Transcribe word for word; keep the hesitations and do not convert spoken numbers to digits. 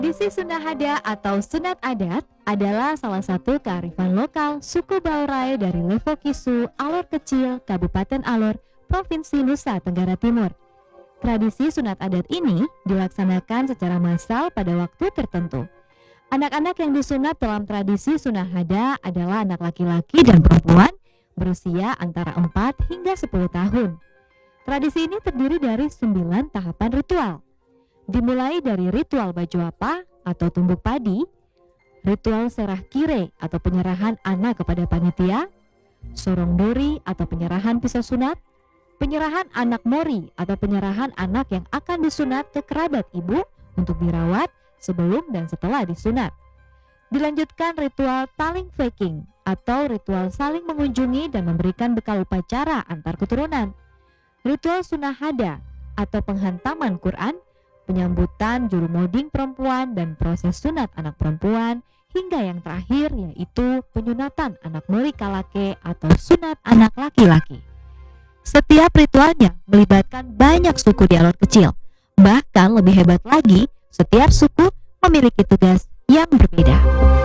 Tradisi Sunnah Hada atau sunat adat adalah salah satu kearifan lokal suku Baorai dari Levokisu, Alor Kecil, Kabupaten Alor, Provinsi Nusa Tenggara Timur. Tradisi sunat adat ini dilaksanakan secara massal pada waktu tertentu. Anak-anak yang disunat dalam tradisi Sunnah Hada adalah anak laki-laki dan perempuan berusia antara empat hingga sepuluh tahun. Tradisi ini terdiri dari sembilan tahapan ritual. Dimulai dari ritual baju apa atau tumbuk padi, ritual serah kire atau penyerahan anak kepada panitia, sorong dori atau penyerahan pisau sunat, penyerahan anak mori atau penyerahan anak yang akan disunat ke kerabat ibu untuk dirawat sebelum dan setelah disunat. Dilanjutkan ritual taling faking atau ritual saling mengunjungi dan memberikan bekal upacara antar keturunan. Ritual Sunnah Hada atau penghantaman Quran, penyambutan juru moding perempuan dan proses sunat anak perempuan, hingga yang terakhir yaitu penyunatan anak mori kalake atau sunat anak laki-laki. Setiap ritualnya melibatkan banyak suku di Alor Kecil. Bahkan lebih hebat lagi, setiap suku memiliki tugas yang berbeda.